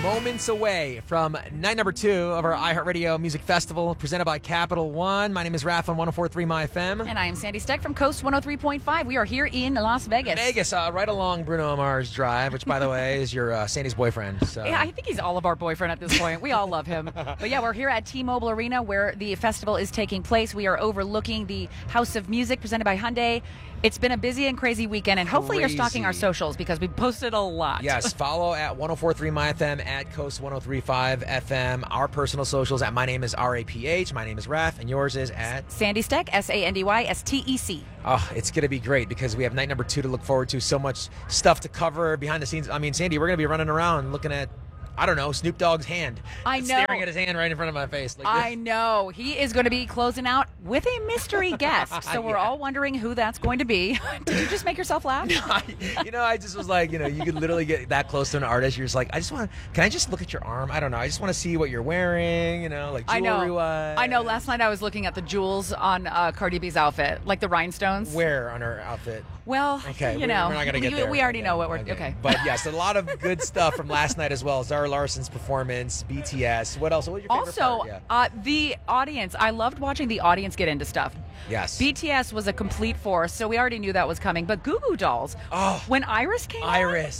moments away from night number 2 of our iHeartRadio Music Festival presented by Capital One. My name is Raph on 104.3 My FM. And I am Sandy Steck from Coast 103.5. We are here in Las Vegas. Right along Bruno Mars Drive, which, by the way, is your Sandy's boyfriend. So. Yeah, I think he's all of our boyfriend at this point. We all love him. But yeah, we're here at T-Mobile Arena where the festival is taking place. We are overlooking the House of Music presented by Hyundai. It's been a busy and crazy weekend, and hopefully you're stalking our socials because we posted a lot. Yes, follow at 104.3 My FM, at Coast 103.5 FM. Our personal socials at My Name is RAPH, My Name is Raph, and yours is at Sandy Steck, SandyStec. Oh, it's going to be great because we have night number 2 to look forward to. So much stuff to cover behind the scenes. I mean, Sandy, we're going to be running around looking at, I don't know, Snoop Dogg's hand. I know. Staring at his hand right in front of my face. I know. He is going to be closing out with a mystery guest. So we're all wondering who that's going to be. Did you just make yourself laugh? I just was like, you could literally get that close to an artist. You're just like, can I just look at your arm? I don't know. I just want to see what you're wearing, like jewelry-wise. I know. Last night I was looking at the jewels on Cardi B's outfit, like the rhinestones. Where on her outfit? Well, okay, we're not going to get there. We already know what we're... Okay. But yes, a lot of good stuff from last night as well. Zara Larson's performance, BTS. What else? What was your favorite part? Also, the audience. I loved watching the audience get into stuff. Yes. BTS was a complete force, so we already knew that was coming. But Goo Goo Dolls, when Iris came on,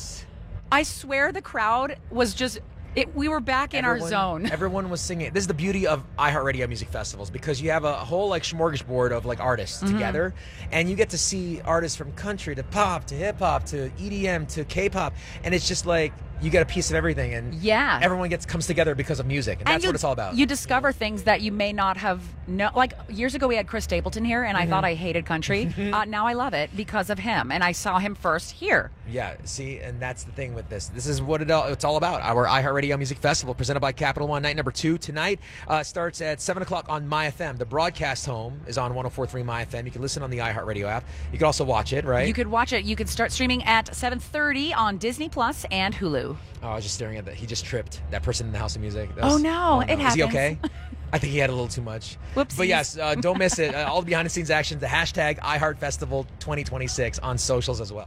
I swear the crowd was just... we were back in our zone. Everyone was singing. This is the beauty of iHeartRadio music festivals because you have a whole smorgasbord of artists together, and you get to see artists from country to pop to hip hop to EDM to K-pop, and it's just like you get a piece of everything, and everyone comes together because of music, and that's what it's all about. You discover things that you may not have known. Like years ago, we had Chris Stapleton here, and I thought I hated country. Now I love it because of him, and I saw him first here. Yeah, see, and that's the thing with this. This is what it's all about. Our iHeartRadio Music Festival presented by Capital One. Night number 2 tonight starts at 7 o'clock on My FM. The broadcast home is on 104.3 My FM. You can listen on the iHeartRadio app. You can also watch it, right? You could watch it. You could start streaming at 7:30 on Disney Plus and Hulu. Oh, I was just staring at that. He just tripped. That person in the House of Music. Oh, no. It happens. Is he okay? I think he had a little too much. Whoopsies. But yes, don't miss it. All the behind-the-scenes action, the hashtag iHeartFestival 2026 on socials as well.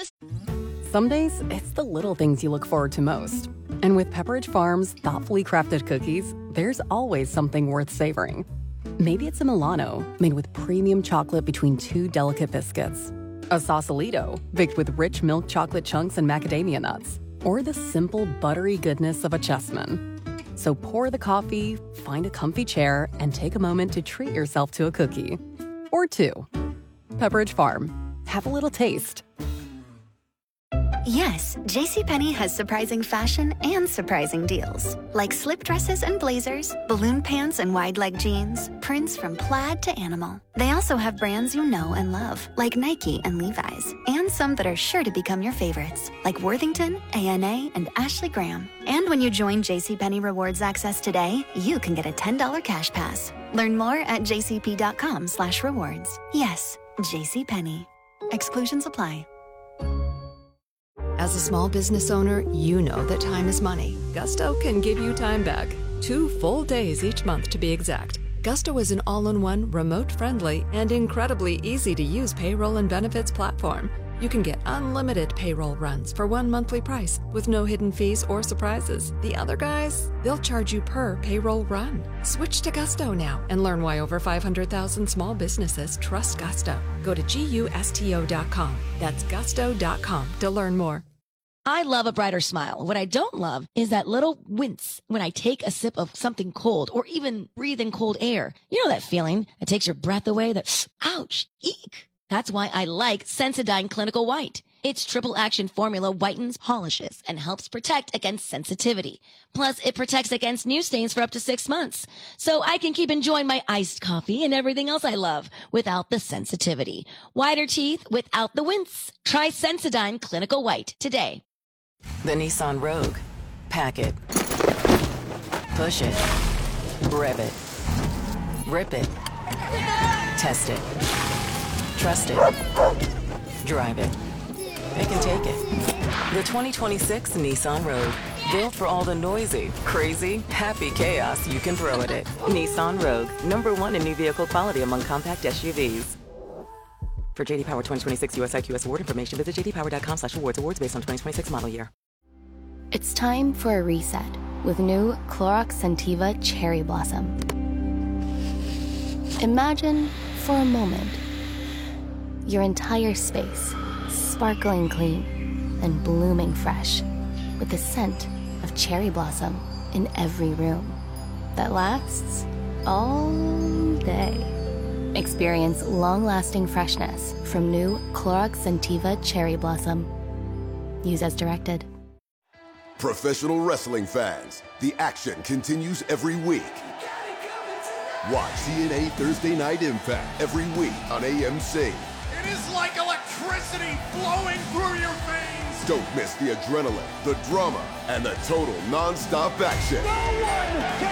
Some days, it's the little things you look forward to most. And with Pepperidge Farm's thoughtfully crafted cookies, there's always something worth savoring. Maybe it's a Milano, made with premium chocolate between 2 delicate biscuits. A Sausalito, baked with rich milk chocolate chunks and macadamia nuts. Or the simple, buttery goodness of a Chessman. So pour the coffee, find a comfy chair, and take a moment to treat yourself to a cookie. Or 2. Pepperidge Farm. Have a little taste. Yes, JCPenney has surprising fashion and surprising deals. Like slip dresses and blazers, balloon pants and wide leg jeans, prints from plaid to animal. They also have brands you know and love, like Nike and Levi's, and some that are sure to become your favorites, like Worthington, ANA, and Ashley Graham. And when you join JCPenney Rewards Access today, you can get a $10 cash pass. Learn more at jcp.com/rewards. Yes, JCPenney. Exclusions apply. As a small business owner, you know that time is money. Gusto can give you time back. 2 full days each month to be exact. Gusto is an all-in-one, remote-friendly, and incredibly easy-to-use payroll and benefits platform. You can get unlimited payroll runs for 1 monthly price with no hidden fees or surprises. The other guys, they'll charge you per payroll run. Switch to Gusto now and learn why over 500,000 small businesses trust Gusto. Go to GUSTO.com. That's gusto.com to learn more. I love a brighter smile. What I don't love is that little wince when I take a sip of something cold or even breathe in cold air. You know that feeling that takes your breath away, that ouch, eek. That's why I like Sensodyne Clinical White. Its triple action formula whitens, polishes, and helps protect against sensitivity. Plus, it protects against new stains for up to 6 months. So I can keep enjoying my iced coffee and everything else I love without the sensitivity. Whiter teeth without the wince. Try Sensodyne Clinical White today. The Nissan Rogue. Pack it. Push it. Rev it. Rip it. Test it. Trust it. Drive it. It can take it. The 2026 Nissan Rogue. Built for all the noisy, crazy, happy chaos you can throw at it. Nissan Rogue. #1 in new vehicle quality among compact SUVs. For JD Power 2026 US IQS award information, visit jdpower.com/awards. Awards based on 2026 model year. It's time for a reset with new Clorox Scentiva Cherry Blossom. Imagine for a moment your entire space sparkling clean and blooming fresh with the scent of cherry blossom in every room that lasts all day. Experience long-lasting freshness from new Clorox Scentiva Cherry Blossom. Use as directed. Professional wrestling fans, the action continues every week. Watch TNA Thursday Night Impact every week on AMC. It is like electricity flowing through your veins. Don't miss the adrenaline, the drama, and the total non-stop action. No one can